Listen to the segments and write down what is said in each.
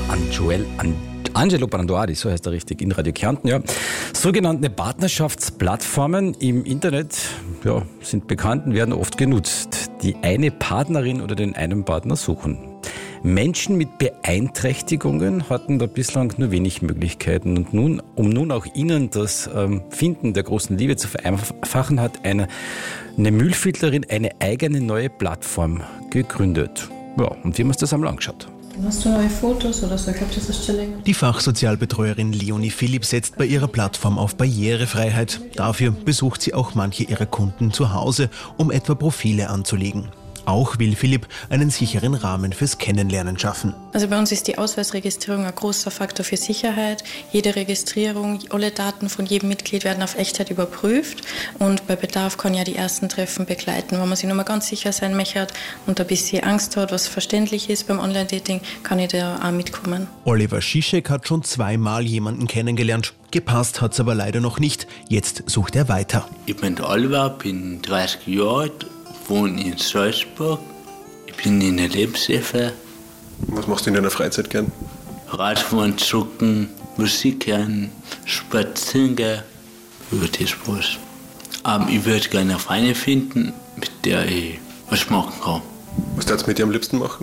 Angelo Branduardi, so heißt er richtig, in Radio Kärnten. Ja. Sogenannte Partnerschaftsplattformen im Internet sind bekannt und werden oft genutzt, die eine Partnerin oder den einen Partner suchen. Menschen mit Beeinträchtigungen hatten da bislang nur wenig Möglichkeiten. Und nun, um nun auch ihnen das Finden der großen Liebe zu vereinfachen, hat eine Mühlviertlerin eine eigene neue Plattform gegründet. Ja, und wir haben uns das einmal angeschaut. Hast du neue Fotos oder so? Ich glaube, das ist schon länger. Die Fachsozialbetreuerin Leonie Philipp setzt bei ihrer Plattform auf Barrierefreiheit. Dafür besucht sie auch manche ihrer Kunden zu Hause, um etwa Profile anzulegen. Auch will Philipp einen sicheren Rahmen fürs Kennenlernen schaffen. Also bei uns ist die Ausweisregistrierung ein großer Faktor für Sicherheit. Jede Registrierung, alle Daten von jedem Mitglied werden auf Echtheit überprüft. Und bei Bedarf kann ja die ersten Treffen begleiten. Wenn man sich nochmal ganz sicher sein möchte und ein bisschen Angst hat, was verständlich ist beim Online-Dating, kann ich da auch mitkommen. Oliver Schischek hat schon 2-mal jemanden kennengelernt. Gepasst hat's aber leider noch nicht. Jetzt sucht er weiter. Ich bin der Oliver, bin 30 Jahre alt. Wohne in Salzburg. Ich bin in der Lebenshilfe. Was machst du in deiner Freizeit gern? Radfahren, joggen, Musik hören, spazieren gehen. Über das was. Ich würde gerne eine Freundin finden, mit der ich was machen kann. Was darfst du mit dir am liebsten machen?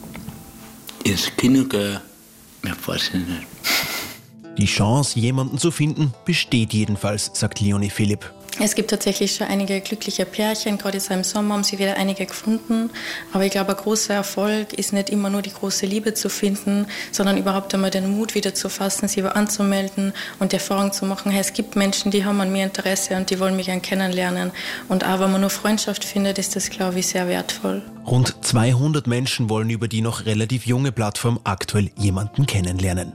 Ins Kino gehen, mehr weiß ich nicht. Die Chance, jemanden zu finden, besteht jedenfalls, sagt Leonie Philipp. Es gibt tatsächlich schon einige glückliche Pärchen, gerade jetzt im Sommer haben sie wieder einige gefunden. Aber ich glaube, ein großer Erfolg ist nicht immer nur die große Liebe zu finden, sondern überhaupt einmal den Mut wieder zu fassen, sich anzumelden und die Erfahrung zu machen, hey, es gibt Menschen, die haben an mir Interesse und die wollen mich gerne kennenlernen. Und auch wenn man nur Freundschaft findet, ist das, glaube ich, sehr wertvoll. Rund 200 Menschen wollen über die noch relativ junge Plattform aktuell jemanden kennenlernen.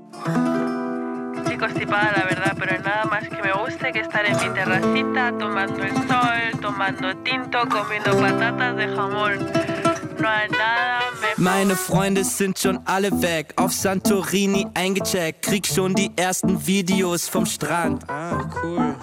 Constipada, la verdad, pero nada más que me gusta que estar en mi terracita, tomando el sol, tomando tinto, comiendo patatas de jamón. No hay nada mejor. Meine Freunde sind schon alle weg, auf Santorini eingecheckt, krieg schon die ersten Videos vom Strand. Ah, cool.